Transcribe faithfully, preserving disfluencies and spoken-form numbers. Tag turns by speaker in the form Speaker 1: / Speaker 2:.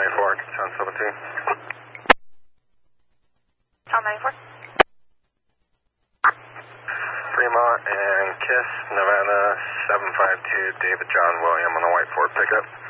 Speaker 1: ninety-four, Sound seventeen.
Speaker 2: Sound ninety-four.
Speaker 1: Fremont and Kiss, Nevada, seven five two, David John William on the white Ford pickup.